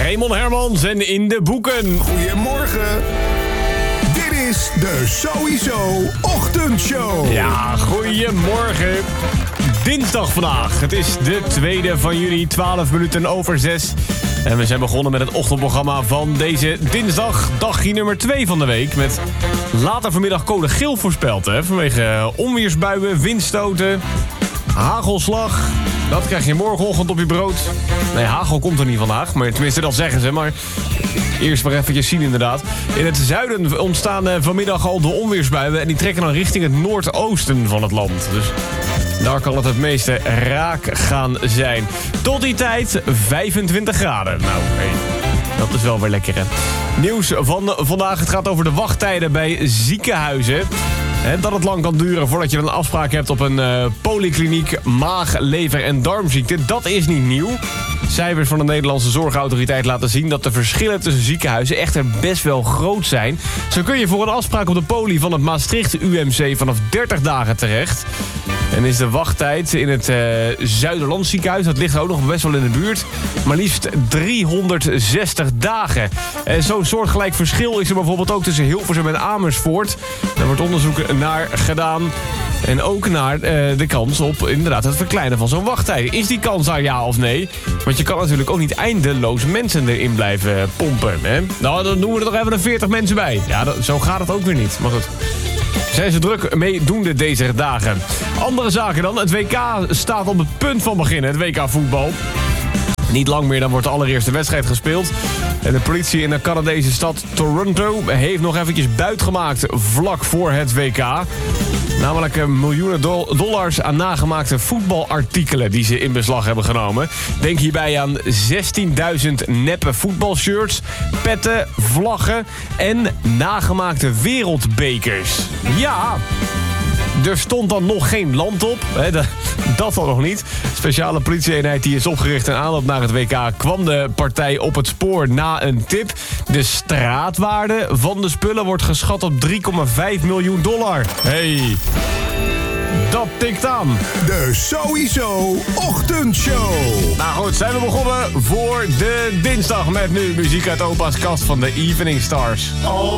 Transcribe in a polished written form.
Raymond Hermans en in de boeken. Goedemorgen. Dit is de Sowieso Ochtendshow. Ja, goedemorgen. Dinsdag vandaag. Het is de 2e van juli, 12 minuten over 6. En we zijn begonnen met het ochtendprogramma van deze dinsdag. Dagje nummer 2 van de week. Met later vanmiddag code geel voorspeld. Vanwege onweersbuien, windstoten, hagelslag. Dat krijg je morgenochtend op je brood. Nee, hagel komt er niet vandaag. Maar tenminste, dat zeggen ze. Maar eerst maar eventjes zien inderdaad. In het zuiden ontstaan vanmiddag al de onweersbuien. En die trekken dan richting het noordoosten van het land. Dus daar kan het meeste raak gaan zijn. Tot die tijd 25 graden. Nou, hey, dat is wel weer lekker, hè. Nieuws van vandaag. Het gaat over de wachttijden bij ziekenhuizen. En dat het lang kan duren voordat je een afspraak hebt op een polykliniek maag, lever en darmziekte. Dat is niet nieuw. Cijfers van de Nederlandse Zorgautoriteit laten zien dat de verschillen tussen ziekenhuizen echter best wel groot zijn. Zo kun je voor een afspraak op de poli van het Maastricht UMC vanaf 30 dagen terecht. En is de wachttijd in het Zuiderland ziekenhuis, dat ligt ook nog best wel in de buurt, maar liefst 360 dagen. En zo'n soortgelijk verschil is er bijvoorbeeld ook tussen Hilversum en Amersfoort. Daar wordt onderzoek naar gedaan. En ook naar de kans op inderdaad het verkleinen van zo'n wachttijd. Is die kans daar ja of nee? Want je kan natuurlijk ook niet eindeloos mensen erin blijven pompen. Hè? Nou, dan doen we er toch even 40 mensen bij. Ja, zo gaat het ook weer niet. Maar goed. Zijn ze druk meedoende deze dagen. Andere zaken dan. Het WK staat op het punt van beginnen. Het WK voetbal. Niet lang meer, dan wordt de allereerste wedstrijd gespeeld. En de politie in de Canadese stad Toronto heeft nog eventjes buit gemaakt vlak voor het WK. Namelijk miljoenen dollars aan nagemaakte voetbalartikelen die ze in beslag hebben genomen. Denk hierbij aan 16.000 neppe voetbalshirts, petten, vlaggen en nagemaakte wereldbekers. Ja, er stond dan nog geen land op. Dat al nog niet. Speciale politieeenheid die is opgericht in aanloop naar het WK kwam de partij op het spoor na een tip. De straatwaarde van de spullen wordt geschat op $3,5 miljoen. Hey, dat tikt aan. De Sowieso Ochtendshow. Nou goed, zijn we begonnen voor de dinsdag met nu muziek uit opa's kast van de Evening Stars.